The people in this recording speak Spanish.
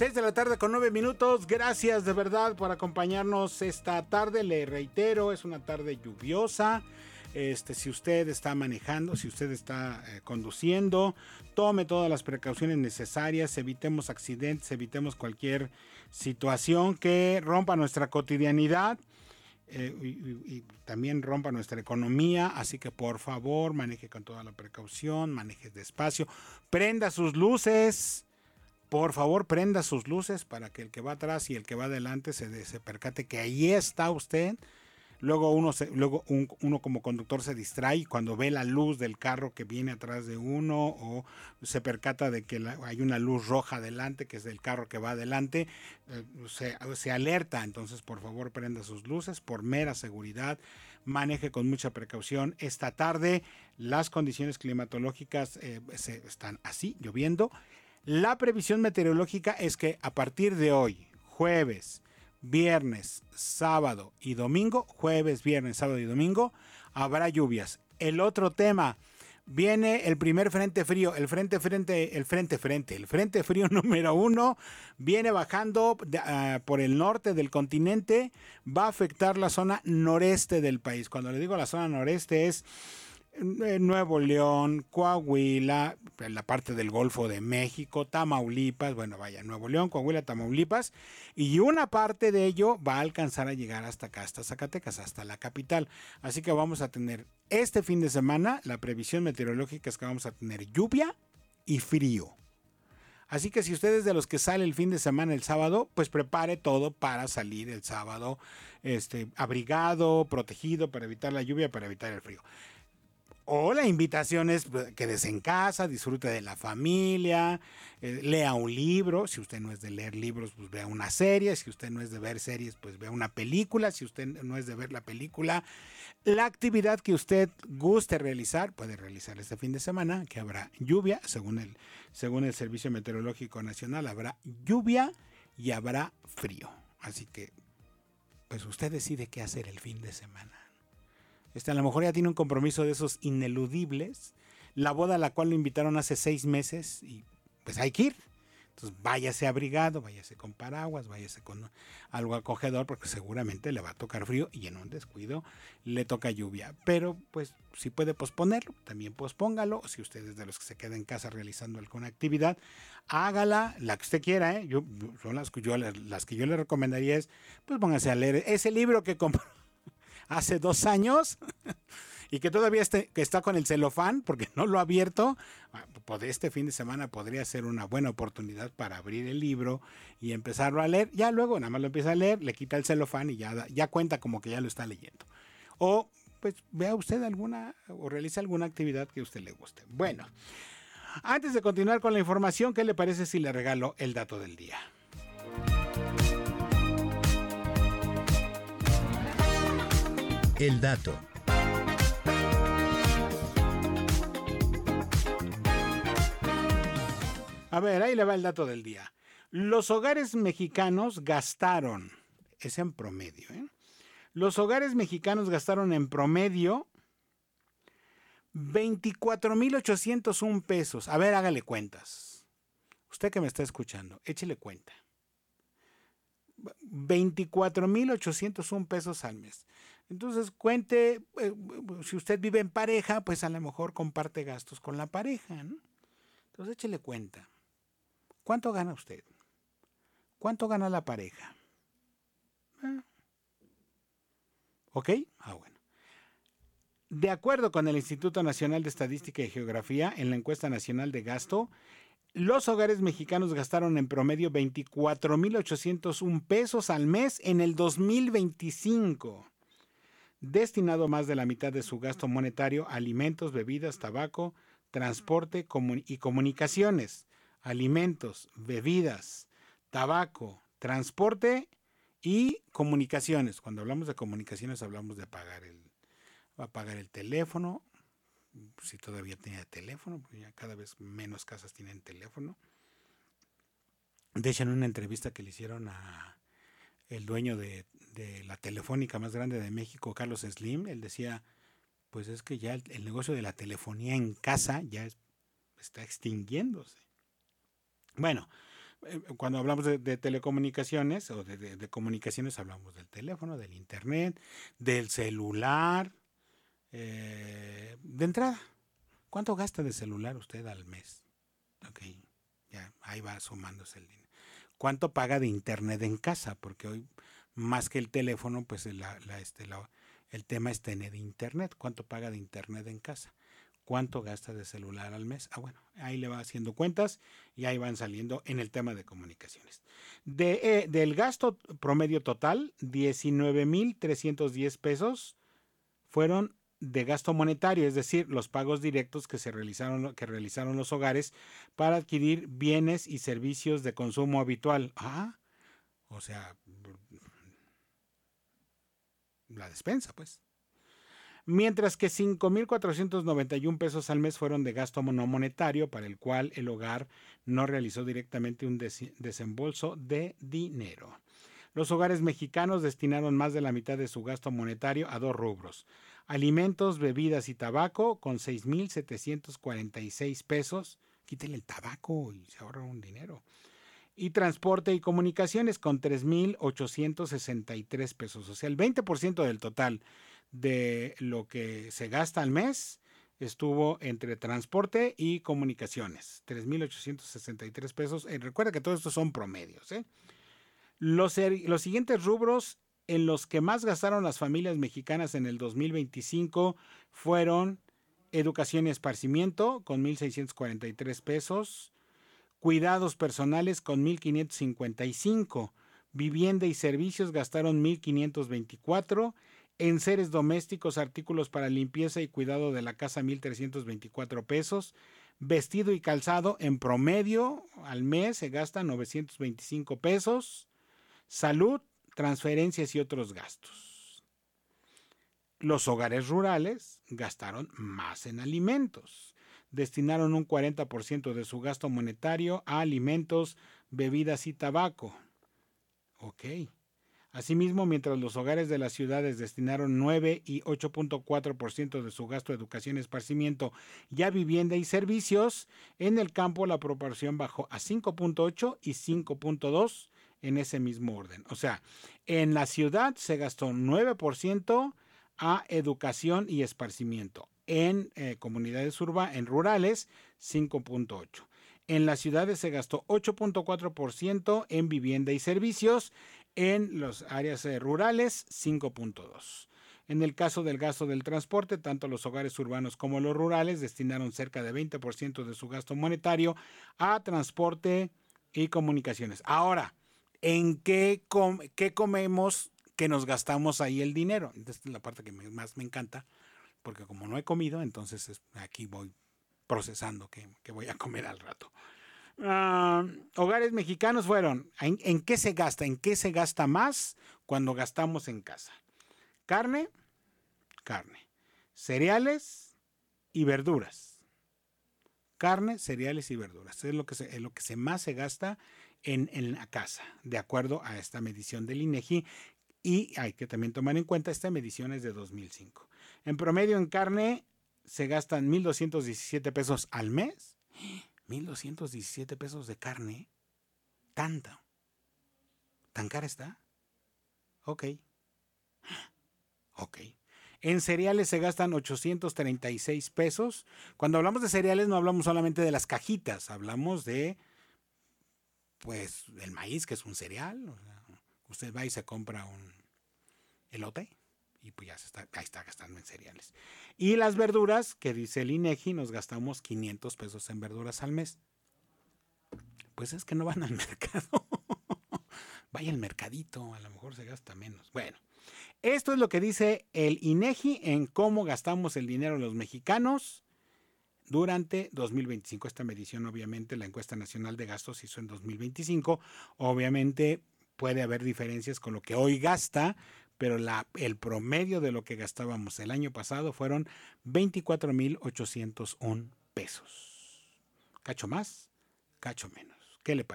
6:09 p.m. Gracias de verdad por acompañarnos esta tarde. Le reitero, es una tarde lluviosa. Si usted está manejando, si usted está conduciendo, tome todas las precauciones necesarias, evitemos accidentes, evitemos cualquier situación que rompa nuestra cotidianidad y también rompa nuestra economía. Así que por favor, maneje con toda la precaución, maneje despacio, prenda sus luces. Por favor, prenda sus luces para que el que va atrás y el que va adelante se percate que ahí está usted. Luego uno como conductor se distrae cuando ve la luz del carro que viene atrás de uno, o se percata de que hay una luz roja adelante, que es del carro que va adelante, se alerta. Entonces, por favor, prenda sus luces por mera seguridad, maneje con mucha precaución. Esta tarde las condiciones climatológicas están así, lloviendo. La previsión meteorológica es que a partir de hoy, jueves, viernes, sábado y domingo, habrá lluvias. El otro tema, viene el primer frente frío, el frente frío número 1, viene bajando por el norte del continente, va a afectar la zona noreste del país. Cuando le digo la zona noreste es Nuevo León, Coahuila, la parte del Golfo de México, Tamaulipas, Nuevo León, Coahuila, Tamaulipas, y una parte de ello va a alcanzar a llegar hasta acá, hasta Zacatecas, hasta la capital. Así que vamos a tener este fin de semana, la previsión meteorológica es que vamos a tener lluvia y frío. Así que si usted es de los que sale el fin de semana el sábado, pues prepare todo para salir el sábado abrigado, protegido, para evitar la lluvia, para evitar el frío. O la invitación es quédese en casa, disfrute de la familia, lea un libro. Si usted no es de leer libros, pues vea una serie. Si usted no es de ver series, pues vea una película. Si usted no es de ver la película, la actividad que usted guste realizar, puede realizar este fin de semana, que habrá lluvia, según el Servicio Meteorológico Nacional, habrá lluvia y habrá frío. Así que, pues usted decide qué hacer el fin de semana. A lo mejor ya tiene un compromiso de esos ineludibles, la boda a la cual lo invitaron hace 6 meses y pues hay que ir. Entonces váyase abrigado, váyase con paraguas, váyase con algo acogedor, porque seguramente le va a tocar frío y en un descuido le toca lluvia. Pero pues si puede posponerlo, también pospóngalo. Si usted es de los que se queda en casa realizando alguna actividad, hágala, la que usted quiera. Son las que yo le recomendaría es, pues póngase a leer ese libro que compró hace 2 años y que todavía que está con el celofán porque no lo ha abierto. Este fin de semana podría ser una buena oportunidad para abrir el libro y empezarlo a leer. Ya luego nada más lo empieza a leer, le quita el celofán y ya cuenta como que ya lo está leyendo. O pues vea usted alguna o realice alguna actividad que a usted le guste. Bueno, antes de continuar con la información, ¿qué le parece si le regalo el dato del día? El dato. A ver, ahí le va el dato del día. Los hogares mexicanos gastaron, es en promedio, los hogares mexicanos gastaron en promedio 24,801 pesos. A ver, hágale cuentas. Usted que me está escuchando, échele cuenta. 24,801 pesos al mes. Entonces cuente, si usted vive en pareja, pues a lo mejor comparte gastos con la pareja, ¿no? Entonces échele cuenta. ¿Cuánto gana usted? ¿Cuánto gana la pareja? ¿Ok? Bueno. De acuerdo con el Instituto Nacional de Estadística y Geografía, en la encuesta nacional de gasto, los hogares mexicanos gastaron en promedio 24,801 pesos al mes en el 2025, destinado más de la mitad de su gasto monetario a alimentos, bebidas, tabaco, transporte y comunicaciones. Alimentos, bebidas, tabaco, transporte y comunicaciones. Cuando hablamos de comunicaciones hablamos de apagar el teléfono. Si todavía tenía teléfono, porque ya cada vez menos casas tienen teléfono. De hecho, en una entrevista que le hicieron a el dueño de la telefónica más grande de México, Carlos Slim, él decía, pues es que ya el negocio de la telefonía en casa ya está extinguiéndose. Bueno, Cuando hablamos de telecomunicaciones o de comunicaciones, hablamos del teléfono, del internet, del celular. De entrada, ¿cuánto gasta de celular usted al mes? Ok, ya ahí va sumándose el dinero. ¿Cuánto paga de internet en casa? Porque hoy, más que el teléfono, pues el tema es tener internet. ¿Cuánto paga de internet en casa? ¿Cuánto gasta de celular al mes? Bueno, ahí le va haciendo cuentas y ahí van saliendo en el tema de comunicaciones. Del gasto promedio total, 19,310 pesos fueron de gasto monetario, es decir, los pagos directos que realizaron los hogares para adquirir bienes y servicios de consumo habitual. O sea, la despensa, pues. Mientras que 5,491 pesos al mes fueron de gasto no monetario, para el cual el hogar no realizó directamente un desembolso de dinero. Los hogares mexicanos destinaron más de la mitad de su gasto monetario a 2 rubros: alimentos, bebidas y tabaco, con 6,746 pesos. Quítele el tabaco y se ahorra un dinero. Y transporte y comunicaciones, con 3,863 pesos. O sea, el 20% del total de lo que se gasta al mes estuvo entre transporte y comunicaciones. 3,863 pesos. Recuerda que todo esto son promedios, ¿eh? Los siguientes rubros en los que más gastaron las familias mexicanas en el 2025 fueron educación y esparcimiento, con 1,643 pesos, cuidados personales, con 1,555, vivienda y servicios gastaron 1,524, enseres domésticos, artículos para limpieza y cuidado de la casa, 1,324 pesos, vestido y calzado en promedio al mes se gastan 925 pesos, salud, transferencias y otros gastos. Los hogares rurales gastaron más en alimentos. Destinaron un 40% de su gasto monetario a alimentos, bebidas y tabaco. Ok. Asimismo, mientras los hogares de las ciudades destinaron 9 y 8,4% de su gasto a educación y esparcimiento y a vivienda y servicios, en el campo la proporción bajó a 5,8 y 5,2 en ese mismo orden. O sea, en la ciudad se gastó 9% a educación y esparcimiento. En comunidades rurales, 5,8. En las ciudades se gastó 8,4% en vivienda y servicios. En las áreas rurales, 5,2. En el caso del gasto del transporte, tanto los hogares urbanos como los rurales destinaron cerca de 20% de su gasto monetario a transporte y comunicaciones. Ahora, ¿en qué comemos que nos gastamos ahí el dinero? Esta es la parte que más me encanta, porque como no he comido, entonces aquí voy procesando que voy a comer al rato. Hogares mexicanos fueron, ¿en qué se gasta? ¿En qué se gasta más cuando gastamos en casa? Carne, cereales y verduras. Carne, cereales y verduras. Es lo que más se gasta en la casa, de acuerdo a esta medición del INEGI. Y hay que también tomar en cuenta, esta medición es de 2005. En promedio en carne se gastan 1,217 pesos al mes. 1,217 pesos de carne. ¿Tanto? ¿Tan cara está? Ok. En cereales se gastan 836 pesos. Cuando hablamos de cereales no hablamos solamente de las cajitas, hablamos de, pues, el maíz, que es un cereal. O sea, usted va y se compra un elote y pues ya ahí está gastando en cereales. Y las verduras, que dice el INEGI, nos gastamos 500 pesos en verduras al mes. Pues es que no van al mercado. Vaya al mercadito, a lo mejor se gasta menos. Bueno, esto es lo que dice el INEGI en cómo gastamos el dinero los mexicanos durante 2025. Esta medición, obviamente, la encuesta nacional de gastos se hizo en 2025. Obviamente puede haber diferencias con lo que hoy gasta, pero el promedio de lo que gastábamos el año pasado fueron 24,801 pesos. Cacho más, cacho menos. ¿Qué le parece?